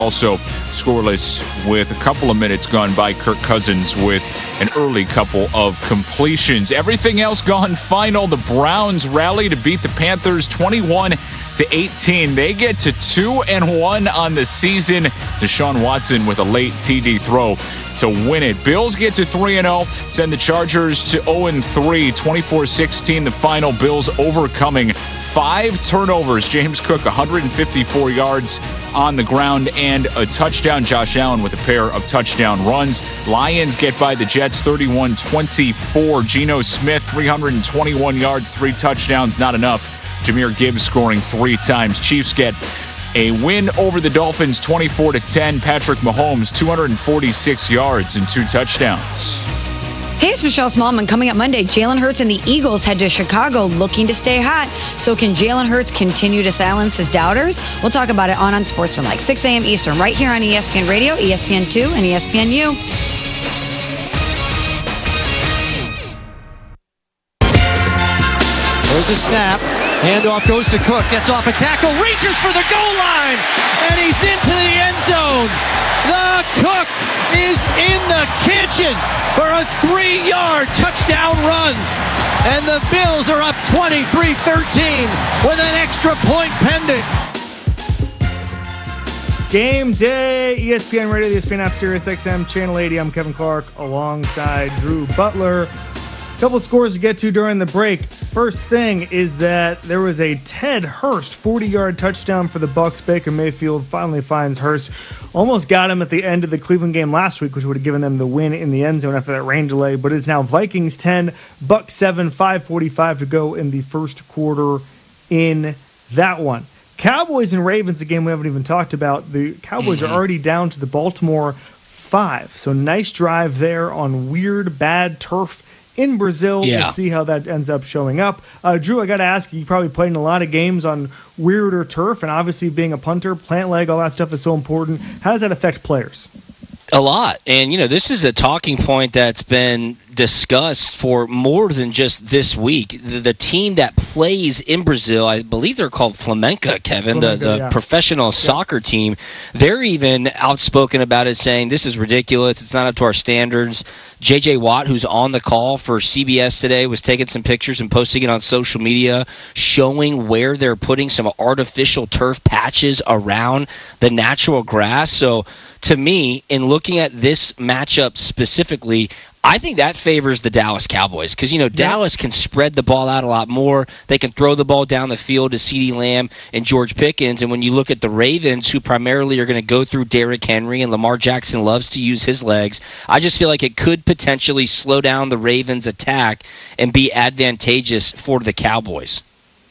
Also scoreless with a couple of minutes gone by. Kirk Cousins with an early couple of completions. Everything else gone final. The Browns rally to beat the Panthers 21-18. They get to 2-1 on the season. Deshaun Watson with a late TD throw to win it. Bills get to 3-0, send the Chargers to 0-3, 24-16 the final. Bills overcoming 5 turnovers. James Cook, 154 yards on the ground and a touchdown. Josh Allen with a pair of touchdown runs. Lions get by the Jets 31-24. Geno Smith, 321 yards, 3 touchdowns, not enough. Jahmyr Gibbs scoring 3 times. Chiefs get a win over the Dolphins 24-10. Patrick Mahomes, 246 yards and 2 touchdowns. Hey, it's Michelle Smallman. Coming up Monday, Jalen Hurts and the Eagles head to Chicago looking to stay hot. So can Jalen Hurts continue to silence his doubters? We'll talk about it on Sportsmanlike, 6 a.m. Eastern, right here on ESPN Radio, ESPN2, and ESPNU. There's a snap. Handoff goes to Cook. Gets off a tackle. Reaches for the goal line. And he's into the end zone. The Cook is in the kitchen for a 3-yard touchdown run. And the Bills are up 23-13 with an extra point pending. Game day, ESPN Radio, the ESPN app, Sirius XM, Channel 80. I'm Kevin Clark alongside Drew Butler. Couple scores to get to during the break. First thing is that there was a Ted Hurst 40-yard touchdown for the Bucs. Baker Mayfield finally finds Hurst. Almost got him at the end of the Cleveland game last week, which would have given them the win in the end zone after that rain delay. But it's now Vikings 10, Bucs 7, 5:45 to go in the first quarter in that one. Cowboys and Ravens, a game we haven't even talked about. The Cowboys are already down to the Baltimore 5. So nice drive there on weird, bad turf in Brazil. Yeah. We'll see how that ends up showing up. Drew, I got to ask you probably played in a lot of games on weirder turf, and obviously being a punter, plant leg, all that stuff is so important. How does that affect players? A lot. And, this is a talking point that's been discussed for more than just this week. The team that plays in Brazil, I believe they're called Flamengo, Kevin, the professional soccer team, they're even outspoken about it, saying this is ridiculous. It's not up to our standards. J.J. Watt, who's on the call for CBS today, was taking some pictures and posting it on social media, showing where they're putting some artificial turf patches around the natural grass. So, to me, in looking at this matchup specifically, I think that favors the Dallas Cowboys because, Dallas can spread the ball out a lot more. They can throw the ball down the field to CeeDee Lamb and George Pickens. And when you look at the Ravens, who primarily are going to go through Derrick Henry and Lamar Jackson loves to use his legs, I just feel like it could potentially slow down the Ravens' attack and be advantageous for the Cowboys.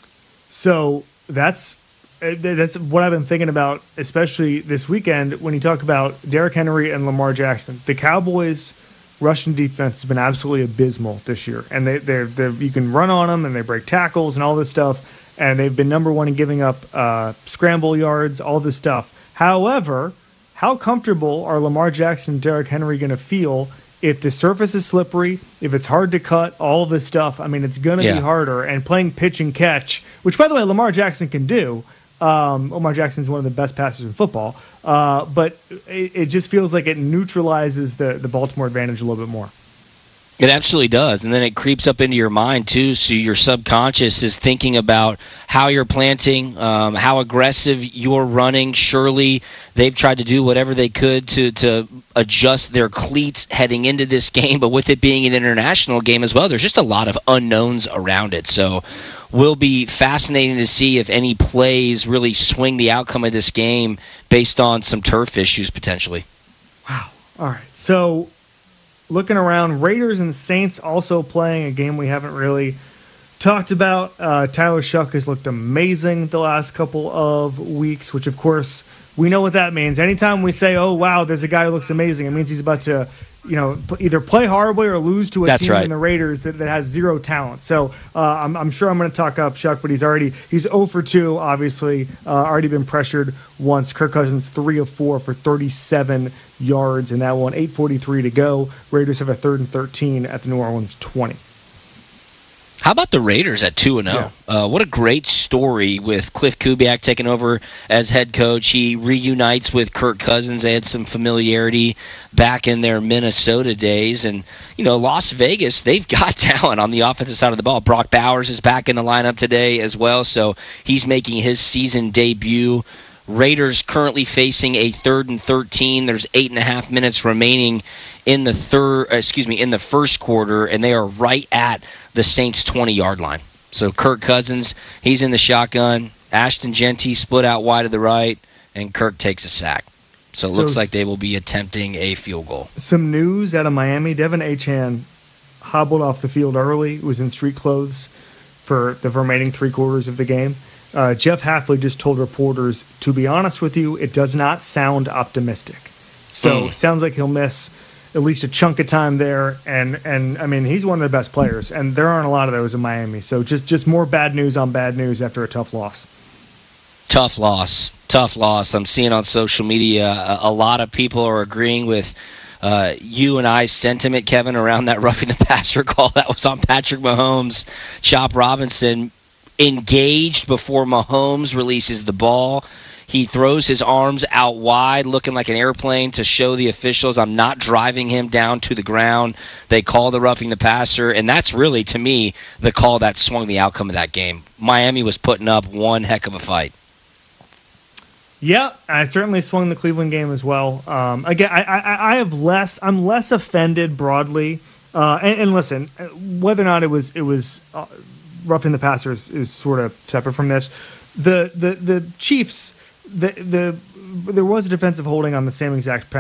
So that's what I've been thinking about, especially this weekend when you talk about Derrick Henry and Lamar Jackson. The Cowboys' rushing defense has been absolutely abysmal this year, and they're you can run on them and they break tackles and all this stuff, and they've been number one in giving up scramble yards, all this stuff. However, how comfortable are Lamar Jackson and Derrick Henry going to feel if the surface is slippery, if it's hard to cut, all of this stuff? I mean, it's going to be harder. And playing pitch and catch, which, by the way, Lamar Jackson can do. Lamar Jackson is one of the best passers in football, but it just feels like it neutralizes the Baltimore advantage a little bit more. It absolutely does, and then it creeps up into your mind, too, so your subconscious is thinking about how you're planting, how aggressive you're running. Surely they've tried to do whatever they could to adjust their cleats heading into this game, but with it being an international game as well, there's just a lot of unknowns around it. So will be fascinating to see if any plays really swing the outcome of this game based on some turf issues potentially. Wow. All right. So looking around, Raiders and Saints also playing a game we haven't really talked about. Tyler Shuck has looked amazing the last couple of weeks, which, of course, we know what that means. Anytime we say, oh, wow, there's a guy who looks amazing, it means he's about to either play horribly or lose to a team in the Raiders that has zero talent. So I'm sure I'm going to talk up Shuck, but he's 0 for 2, obviously, already been pressured once. Kirk Cousins 3 of 4 for 37 yards in that one. 8:43 to go. Raiders have a 3rd and 13 at the New Orleans 20. How about the Raiders at 2-0? Yeah. What a great story with Cliff Kubiak taking over as head coach. He reunites with Kirk Cousins. They had some familiarity back in their Minnesota days. And, Las Vegas, they've got talent on the offensive side of the ball. Brock Bowers is back in the lineup today as well, so he's making his season debut. Raiders currently facing a 3rd and 13. There's 8.5 minutes remaining in the first quarter, and they are right at the Saints' 20-yard line. So Kirk Cousins, he's in the shotgun. Ashton Genty split out wide to the right, and Kirk takes a sack. So it looks like they will be attempting a field goal. Some news out of Miami. Devin Achane hobbled off the field early, was in street clothes for the remaining 3 quarters of the game. Jeff Hafley just told reporters, to be honest with you, it does not sound optimistic. So it sounds like he'll miss at least a chunk of time there. And I mean, he's one of the best players, and there aren't a lot of those in Miami. So just more bad news on bad news after a tough loss. Tough loss. I'm seeing on social media a lot of people are agreeing with you and I's sentiment, Kevin, around that roughing the passer call that was on Patrick Mahomes. Chop Robinson engaged before Mahomes releases the ball. He throws his arms out wide, looking like an airplane, to show the officials I'm not driving him down to the ground. They call the roughing the passer, and that's really, to me, the call that swung the outcome of that game. Miami was putting up one heck of a fight. Yeah, I certainly swung the Cleveland game as well. Again, I'm less offended broadly. And listen, whether or not it was roughing the passer is sort of separate from this. The Chiefs, there was a defensive holding on the same exact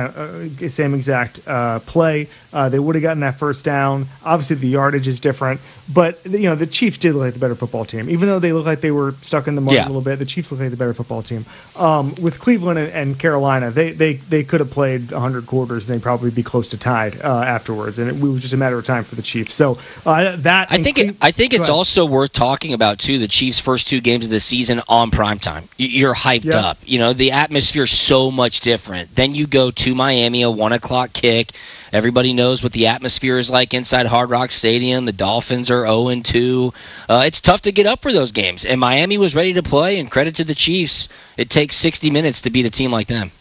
play. They would have gotten that first down. Obviously, the yardage is different, but the Chiefs did look like the better football team, even though they looked like they were stuck in the mud a little bit. The Chiefs looked like the better football team. With Cleveland and Carolina, they could have played 100 quarters and they'd probably be close to tied afterwards, and it was just a matter of time for the Chiefs. So I think it's also worth talking about too. The Chiefs' first 2 games of the season on primetime. You're hyped up. The atmosphere is so much different. Then you go to Miami, a 1:00 kick. Everybody knows what the atmosphere is like inside Hard Rock Stadium. The Dolphins are 0-2. It's tough to get up for those games. And Miami was ready to play, and credit to the Chiefs. It takes 60 minutes to beat a team like them.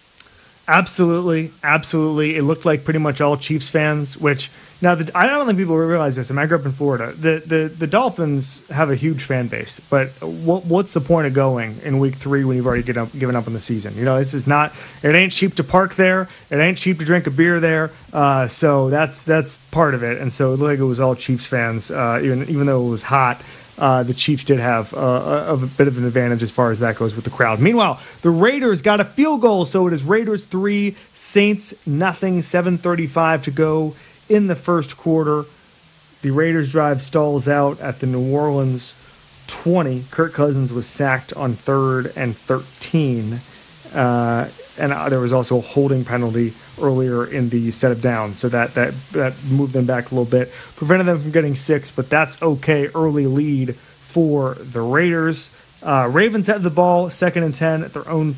Absolutely. It looked like pretty much all Chiefs fans, which now I don't think people realize this. I grew up in Florida. The Dolphins have a huge fan base, but what's the point of going in week 3 when you've already given up on the season? This is not. It ain't cheap to park there. It ain't cheap to drink a beer there. So that's part of it. And so it looked like it was all Chiefs fans, even though it was hot. The Chiefs did have a bit of an advantage as far as that goes with the crowd. Meanwhile, the Raiders got a field goal, so it is Raiders 3, Saints nothing, 7:35 to go in the first quarter. The Raiders drive stalls out at the New Orleans 20. Kirk Cousins was sacked on 3rd and 13. And there was also a holding penalty earlier in the set of downs, so that moved them back a little bit, prevented them from getting 6, but that's okay. Early lead for the Raiders. Ravens had the ball, 2nd and 10 at their own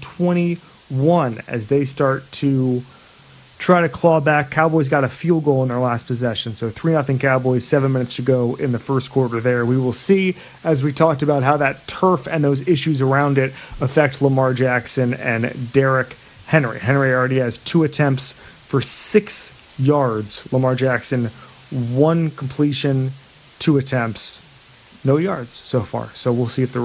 21 as they start to try to claw back. Cowboys got a field goal in their last possession, so 3-0 Cowboys, 7 minutes to go in the first quarter there. We will see, as we talked about, how that turf and those issues around it affect Lamar Jackson and Derrick Henry. Henry already has 2 attempts for 6 yards. Lamar Jackson, 1 completion, 2 attempts, no yards so far. So we'll see if the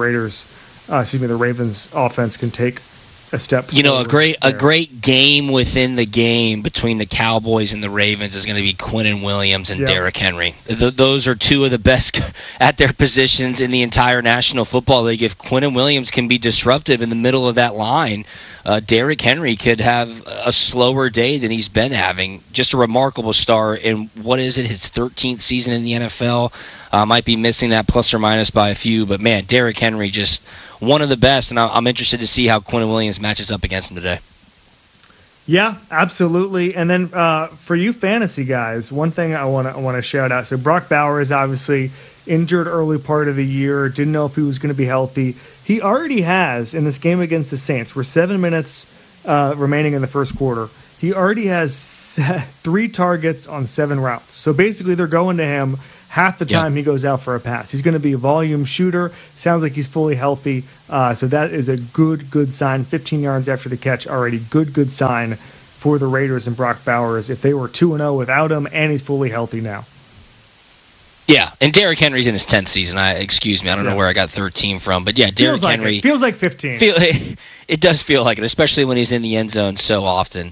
Ravens offense can take a step forward. A great game within the game between the Cowboys and the Ravens is going to be Quinnen Williams and Derrick Henry. Those are 2 of the best at their positions in the entire National Football League. If Quinnen Williams can be disruptive in the middle of that line, Derrick Henry could have a slower day than he's been having. Just a remarkable start in, his 13th season in the NFL. Might be missing that plus or minus by a few, but man, Derrick Henry just one of the best, and I'm interested to see how Quinnen Williams matches up against him today. Yeah, absolutely. And then for you fantasy guys, one thing I want to shout out. So Brock Bowers obviously injured early part of the year, didn't know if he was going to be healthy. He already has, in this game against the Saints, we're 7 minutes remaining in the first quarter, he already has 3 targets on 7 routes. So basically they're going to him half the time he goes out for a pass. He's going to be a volume shooter. Sounds like he's fully healthy. So that is a good sign. 15 yards after the catch already. Good sign for the Raiders and Brock Bowers. If they were 2-0 without him, and he's fully healthy now. Yeah, and Derrick Henry's in his 10th season. Excuse me, I don't know where I got 13 from. But yeah, Derrick Henry. Feels like 15. It does feel like it, especially when he's in the end zone so often.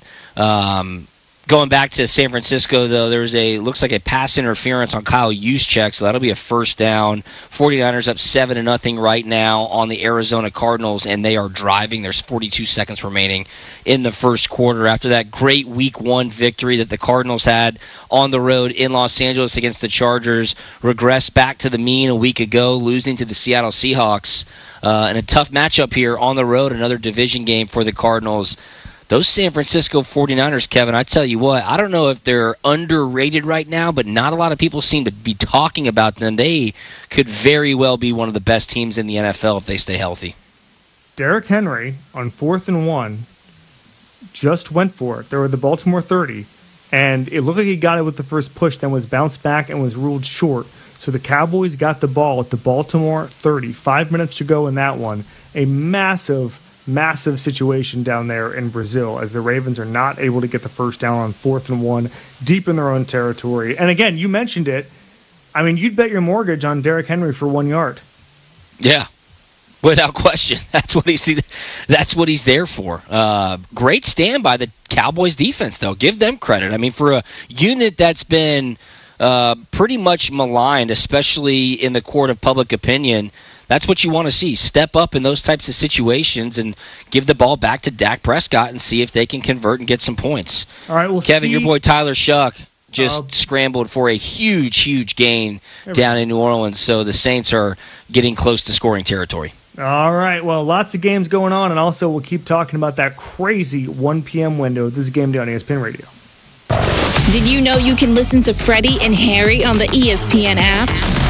Going back to San Francisco, though, there was looks like a pass interference on Kyle Juszczyk, so that'll be a first down. 49ers up 7-0 right now on the Arizona Cardinals, and they are driving. There's 42 seconds remaining in the first quarter. After that great Week 1 victory that the Cardinals had on the road in Los Angeles against the Chargers, regressed back to the mean a week ago, losing to the Seattle Seahawks. And a tough matchup here on the road, another division game for the Cardinals. Those San Francisco 49ers, Kevin, I tell you what, I don't know if they're underrated right now, but not a lot of people seem to be talking about them. They could very well be one of the best teams in the NFL if they stay healthy. Derrick Henry on 4th and 1 just went for it. They were the Baltimore 30, and it looked like he got it with the first push, then was bounced back and was ruled short. So the Cowboys got the ball at the Baltimore 30. 5 minutes to go in that one. A massive situation down there in Brazil as the Ravens are not able to get the first down on 4th and 1 deep in their own territory. And again, you mentioned it. I mean, you'd bet your mortgage on Derrick Henry for 1 yard. Yeah, without question. That's what he's there for. Great stand by the Cowboys defense, though. Give them credit. I mean, for a unit that's been pretty much maligned, especially in the court of public opinion, that's what you want to see. Step up in those types of situations and give the ball back to Dak Prescott and see if they can convert and get some points. All right, we'll Kevin, your boy Tyler Shuck just scrambled for a huge gain down in New Orleans, so the Saints are getting close to scoring territory. All right, well, lots of games going on, and also we'll keep talking about that crazy 1 p.m. window. This is Game Day on ESPN Radio. Did you know you can listen to Freddie and Harry on the ESPN app?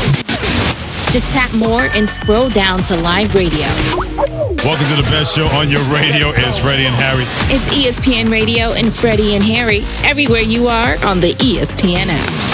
Just tap more and scroll down to live radio. Welcome to the best show on your radio. It's Freddie and Harry. It's ESPN Radio and Freddie and Harry everywhere you are on the ESPN app.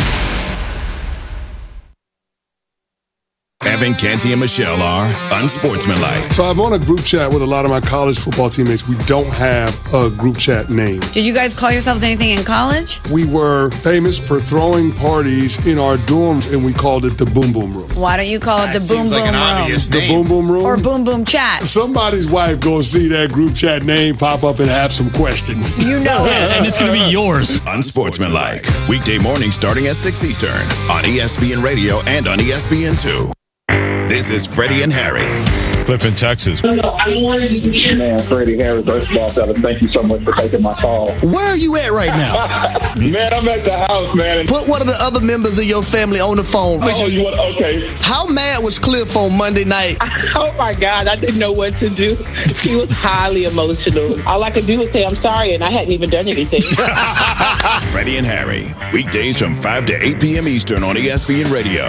Evan, Canty, and Michelle are unsportsmanlike. So I'm on a group chat with a lot of my college football teammates. We don't have a group chat name. Did you guys call yourselves anything in college? We were famous for throwing parties in our dorms, and we called it the Boom Boom Room. Why don't you call it the Boom Boom Room? The Boom Boom Room? Or Boom Boom Chat. Somebody's wife gonna see that group chat name pop up and have some questions. You know it. And it's gonna be yours. Unsportsmanlike. Weekday mornings starting at 6 Eastern on ESPN Radio and on ESPN2. This is Freddie and Harry. Cliff in Texas. Man, Freddie Harry, first of all, thank you so much for taking my call. Where are you at right now? Man, I'm at the house, man. Put one of the other members of your family on the phone. Okay. How mad was Cliff on Monday night? Oh, my God. I didn't know what to do. He was highly emotional. All I could do was say, I'm sorry, and I hadn't even done anything. Freddie and Harry. Weekdays from 5 to 8 p.m. Eastern on ESPN Radio.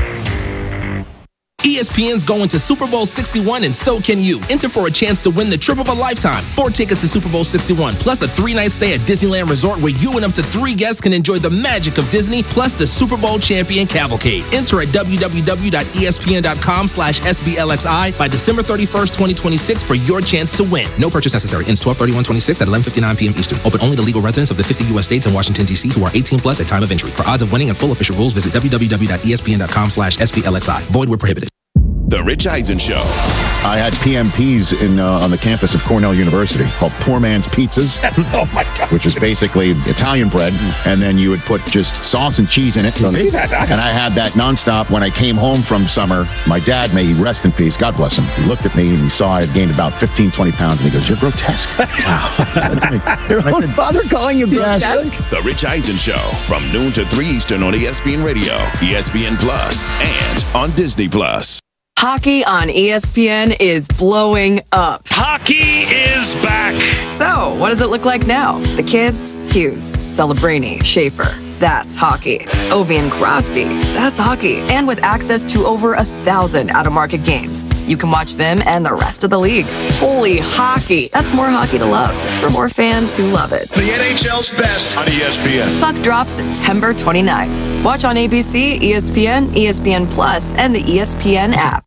ESPN's going to Super Bowl 61, and so can you. Enter for a chance to win the trip of a lifetime. 4 tickets to Super Bowl 61, plus a 3-night stay at Disneyland Resort where you and up to 3 guests can enjoy the magic of Disney, plus the Super Bowl champion cavalcade. Enter at www.espn.com/SBLXI by December 31st, 2026 for your chance to win. No purchase necessary. Ends 12/31/26 at 11:59 p.m. Eastern. Open only to legal residents of the 50 U.S. states and Washington, D.C. who are 18 plus at time of entry. For odds of winning and full official rules, visit www.espn.com/SBLXI. Void where prohibited. The Rich Eisen Show. I had PMPs on the campus of Cornell University called Poor Man's Pizzas. Oh my God. Which is basically Italian bread, and then you would put just sauce and cheese in it. And I had that nonstop when I came home from summer. My dad, may he rest in peace, God bless him, he looked at me and he saw I had gained about 15, 20 pounds, and he goes, "You're grotesque." Wow. Your own father calling you grotesque? Yes. The Rich Eisen Show from noon to 3 Eastern on ESPN Radio, ESPN Plus, and on Disney Plus. Hockey on ESPN is blowing up. Hockey is back. So, what does it look like now? The kids? Hughes, Celebrini, Schaefer. that's hockey. Ovi and Crosby, that's hockey. And with access to over 1,000 out-of-market games, you can watch them and the rest of the league. Holy hockey. That's more hockey to love for more fans who love it. The NHL's best on ESPN. Puck drops September 29th. Watch on ABC, ESPN, ESPN Plus, and the ESPN app.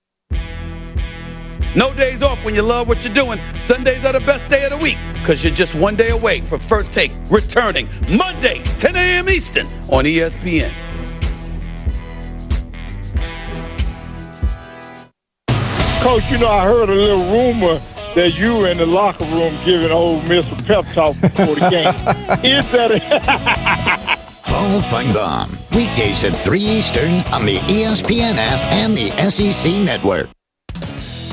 No days off when you love what you're doing. Sundays are the best day of the week because you're just one day away from First Take returning Monday, 10 a.m. Eastern on ESPN. Coach, I heard a little rumor that you were in the locker room giving Ole Miss a pep talk before the game. Is that Paul Feinbaum, weekdays at 3 Eastern on the ESPN app and the SEC Network.